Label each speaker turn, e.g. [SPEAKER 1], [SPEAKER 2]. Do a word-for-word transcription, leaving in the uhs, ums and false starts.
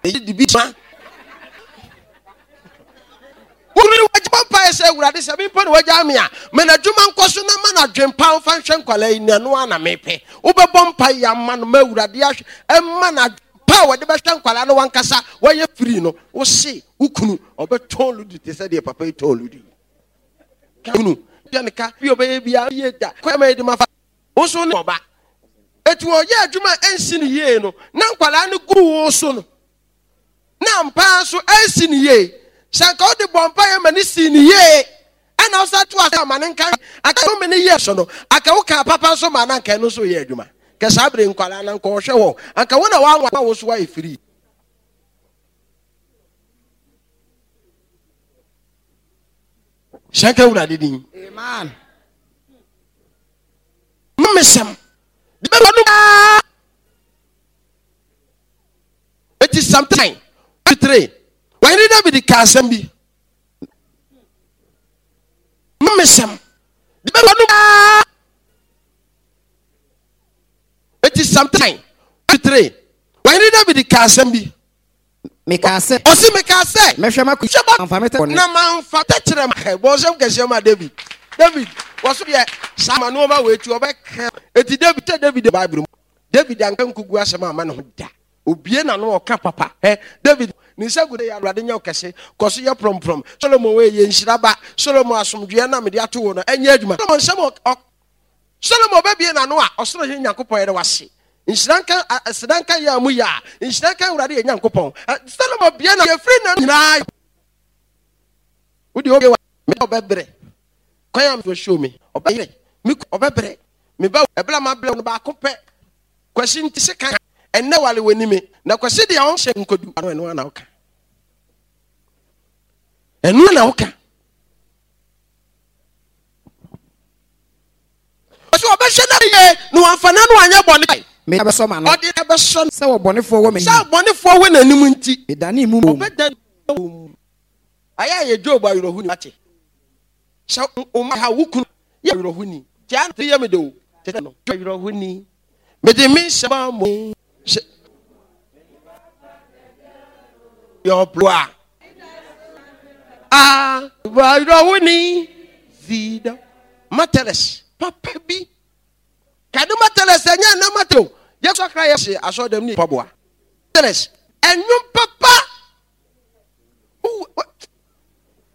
[SPEAKER 1] di bi ma wuri wajba pa ese wurade se bi pon wajja me a me na dwuma nkoso na ma na dwempa fa hwe nkwala yi na no ana mepe wo be bompa ya ma no ma wurade ahwe e ma na pa wo de be hwe nkwala no wankasa wo ye free no wo se ukunu obeton ludi te se de papa yi ton ludi kunu yanka bi obe bia ye da kwa ma de ma fa wo so ne oba etu o ye adwuma ensi ne ye no na nkwala no gu wo so no na mpa so ensi ne ye sanka o de bompa ye mani si ne ye ana o sa to asa mane nkan aka o me ne ye so no aka wo ka papa so ma na nkan no so ye adwuma ka sabre nkwala na nko hwe wo aka wo na wa wa wo so wa e free Shaka wura didin.
[SPEAKER 2] Amen.
[SPEAKER 1] Mmesam. It is sometime. Three. Why did I be the Kasambi? Mmesam. It is sometime. Three. Why did I be the Kasambi?
[SPEAKER 2] Mekase
[SPEAKER 1] osi mekase
[SPEAKER 2] mehwema ku amfamete
[SPEAKER 1] na manfata kire ma bo so kese ma David David woso de sama no ma wetu obeka eti David te David Bible David ankan kugu asema ma no da obie na no oka papa eh David ni sagude ya Awurade nya okese koso ye prom prom Solomon we ye nhiraba Solomon asomdwe na me de ato wo no enya adwuma Solomon sem Solomon be bie na no a osoro he Nyankopon ye de wase Inshranka sedanka ya mu ya inshranka Awurade ye Nyankopon Solomon bia na ye free na nyina udi oge wa me obebre kwaya me show me obere me obebre me ba ebla ma ble no ba kope kwasi nti seka enne wale wani me na kwasi de on hye nkodu ano eno na oka eno na oka so obehye na ye no amfana no anya bone
[SPEAKER 2] me abeso ma no
[SPEAKER 1] odi abeso
[SPEAKER 2] se wo bonefo wo me
[SPEAKER 1] se bonefo wo na nim nti
[SPEAKER 2] edani mu
[SPEAKER 1] obedan aya ye Job ayrohuni ate sha o ma ha wukun ye ayrohuni jan te ye me do te no ayrohuni me de me shaba mo yo bloa ah ayrohuni zida mateles papa bi kadu mateles anya na mato ye so kra ye aso dem ni paboa mateles enyu papa